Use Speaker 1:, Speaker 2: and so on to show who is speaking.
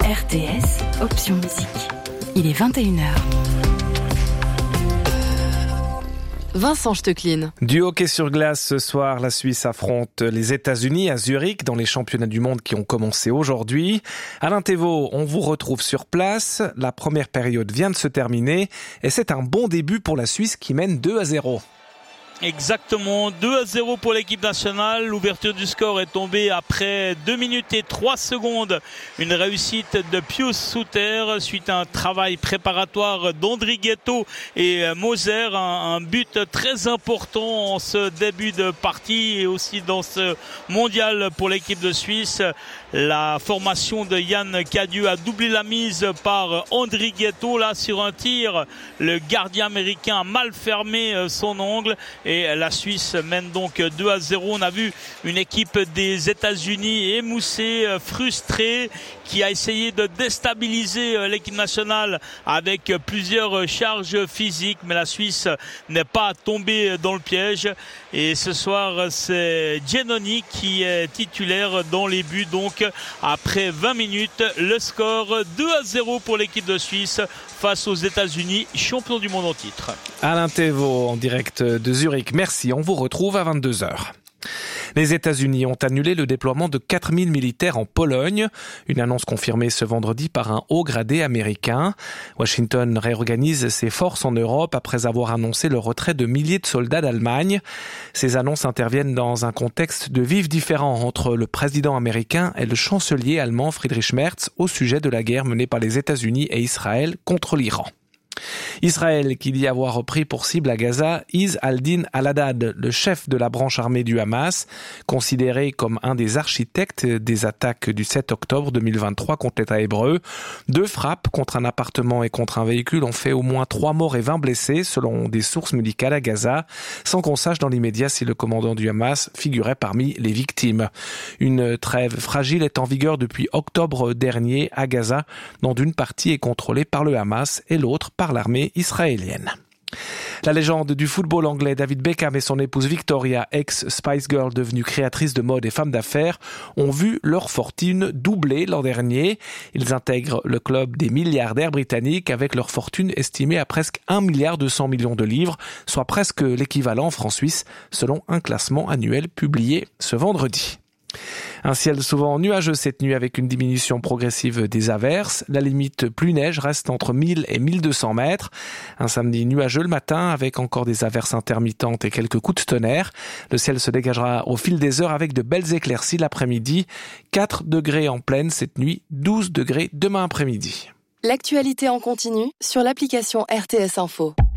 Speaker 1: RTS, option musique. Il est 21h. Vincent Stecklin.
Speaker 2: Du hockey sur glace ce soir, la Suisse affronte les États-Unis à Zurich dans les championnats du monde qui ont commencé aujourd'hui. Alain Thévault, on vous retrouve sur place. La première période vient de se terminer et c'est un bon début pour la Suisse qui mène 2-0.
Speaker 3: Exactement, 2-0 pour l'équipe nationale. L'ouverture du score est tombée après 2 minutes et 3 secondes. Une réussite de Pius Suter suite à un travail préparatoire d'Andrighetto et Moser. Un but très important en ce début de partie et aussi dans ce mondial pour l'équipe de Suisse. La formation de Yann Cadieux a doublé la mise par Andrighetto. Là, sur un tir, le gardien américain a mal fermé son ongle. Et la Suisse mène donc 2-0. On a vu une équipe des États-Unis émoussée, frustrée, qui a essayé de déstabiliser l'équipe nationale avec plusieurs charges physiques. Mais la Suisse n'est pas tombée dans le piège. Et ce soir, c'est Giannoni qui est titulaire dans les buts. Donc, après 20 minutes, le score 2-0 pour l'équipe de Suisse face aux États-Unis, champions du monde en titre.
Speaker 2: Alain Thévault en direct de Zurich. Merci, on vous retrouve à 22h. Les États-Unis ont annulé le déploiement de 4000 militaires en Pologne, une annonce confirmée ce vendredi par un haut gradé américain. Washington réorganise ses forces en Europe après avoir annoncé le retrait de milliers de soldats d'Allemagne. Ces annonces interviennent dans un contexte de vifs différends entre le président américain et le chancelier allemand Friedrich Merz au sujet de la guerre menée par les États-Unis et Israël contre l'Iran. Israël qui dit avoir repris pour cible à Gaza Izz al-Din al-Haddad, le chef de la branche armée du Hamas, considéré comme un des architectes des attaques du 7 octobre 2023 contre l'État hébreu. 2 frappes contre un appartement et contre un véhicule ont fait au moins 3 morts et 20 blessés selon des sources médicales à Gaza, sans qu'on sache dans l'immédiat si le commandant du Hamas figurait parmi les victimes. Une trêve fragile est en vigueur depuis octobre dernier à Gaza, dont une partie est contrôlée par le Hamas et l'autre par l'armée israélienne. La légende du football anglais David Beckham et son épouse Victoria, ex-Spice Girl devenue créatrice de mode et femme d'affaires, ont vu leur fortune doubler l'an dernier. Ils intègrent le club des milliardaires britanniques avec leur fortune estimée à presque 1,2 milliard de livres, soit presque l'équivalent en francs suisses, selon un classement annuel publié ce vendredi. Un ciel souvent nuageux cette nuit avec une diminution progressive des averses. La limite pluie-neige reste entre 1000 et 1200 mètres. Un samedi nuageux le matin avec encore des averses intermittentes et quelques coups de tonnerre. Le ciel se dégagera au fil des heures avec de belles éclaircies l'après-midi. 4 degrés en pleine cette nuit, 12 degrés demain après-midi.
Speaker 1: L'actualité en continu sur l'application RTS Info.